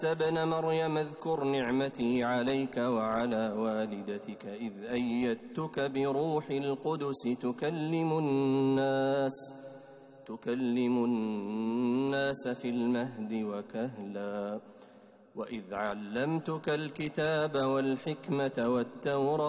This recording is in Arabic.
ابن مريم اذكر نعمتي عليك وعلى والدتك إذ أيدتك بروح القدس تكلم الناس في المهد وكهلا وإذ علمتك الكتاب والحكمة والتوراة